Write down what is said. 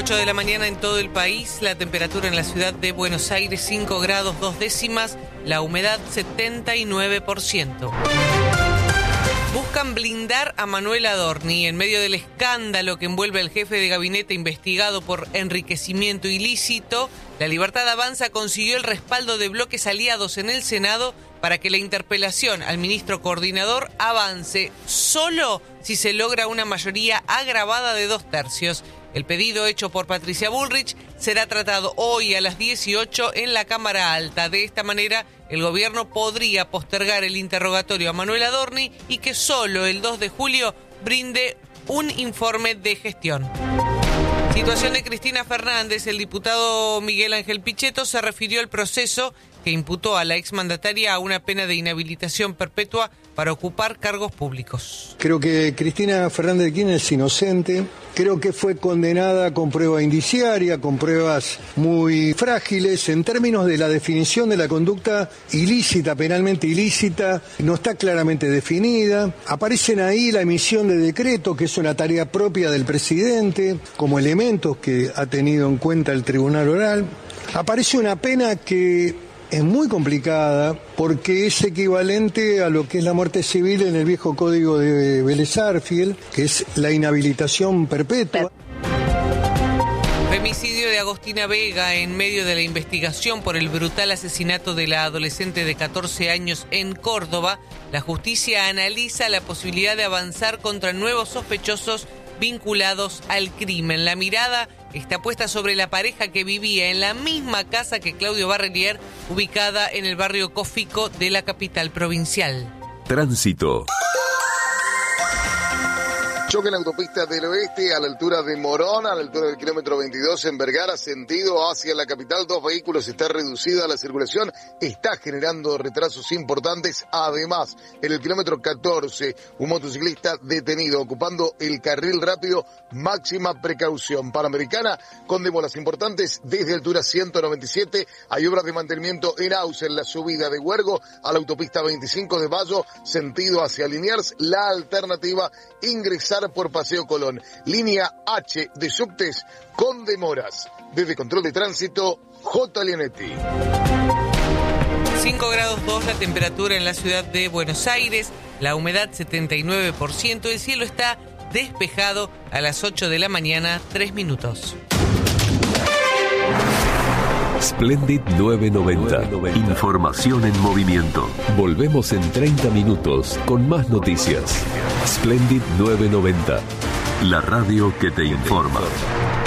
8 de la mañana en todo el país, la temperatura en la ciudad de Buenos Aires 5 grados 2 décimas, la humedad 79%. Buscan blindar a Manuel Adorni en medio del escándalo que envuelve al jefe de gabinete investigado por enriquecimiento ilícito. La Libertad Avanza consiguió el respaldo de bloques aliados en el Senado para que la interpelación al ministro coordinador avance solo si se logra una mayoría agravada de 2/3. El pedido hecho por Patricia Bullrich será tratado hoy a las 18 en la Cámara Alta. De esta manera, el gobierno podría postergar el interrogatorio a Manuel Adorni y que solo el 2 de julio brinde un informe de gestión. Situación de Cristina Fernández. El diputado Miguel Ángel Pichetto se refirió al proceso que imputó a la exmandataria a una pena de inhabilitación perpetua para ocupar cargos públicos. Creo que Cristina Fernández de Kirchner es inocente. Creo que fue condenada con prueba indiciaria, con pruebas muy frágiles. En términos de la definición de la conducta ilícita, penalmente ilícita, no está claramente definida. Aparecen ahí la emisión de decreto, que es una tarea propia del presidente, como elementos que ha tenido en cuenta el Tribunal Oral. Aparece una pena que es muy complicada porque es equivalente a lo que es la muerte civil en el viejo código de Vélez Sarsfield, que es la inhabilitación perpetua. Femicidio de Agostina Vega en medio de la investigación por el brutal asesinato de la adolescente de 14 años en Córdoba. La justicia analiza la posibilidad de avanzar contra nuevos sospechosos vinculados al crimen. La mirada está puesta sobre la pareja que vivía en la misma casa que Claudio Barrelier, ubicada en el barrio Cofico de la capital provincial. Tránsito. Choque en la autopista del oeste a la altura de Morón, a la altura del kilómetro 22 en Vergara, sentido hacia la capital. 2 vehículos, está reducida la circulación, está generando retrasos importantes. Además, en el kilómetro 14, un motociclista detenido ocupando el carril rápido, máxima precaución. Panamericana con demoras importantes desde altura 197. Hay obras de mantenimiento en Auce en la subida de Huergo a la autopista 25 de Mayo, sentido hacia Liniers. La alternativa, ingresar por Paseo Colón. Línea H de subtes con demoras. Desde Control de Tránsito, J. Leonetti. 5 grados 2 la temperatura en la ciudad de Buenos Aires, la humedad 79%, el cielo está despejado a las 8 de la mañana, 3 minutos. Splendid 990. Información en movimiento. Volvemos en 30 minutos con más noticias. Splendid 990. La radio que te informa.